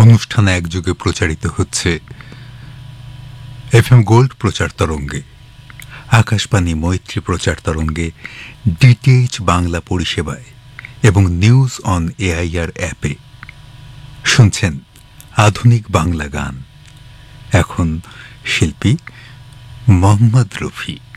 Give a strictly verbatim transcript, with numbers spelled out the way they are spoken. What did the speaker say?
অনুষ্ঠান একযোগে প্রচারিত হচ্ছে এফ এম গোল্ড প্রচার তরঙ্গে, আকাশবাণী মৈত্রী প্রচার তরঙ্গে, ডিটিএইচ বাংলা পরিষেবায় এবং নিউজ অন এআইআর অ্যাপে। শুনছেন আধুনিক বাংলা গান। এখন শিল্পী মোহাম্মদ রফি।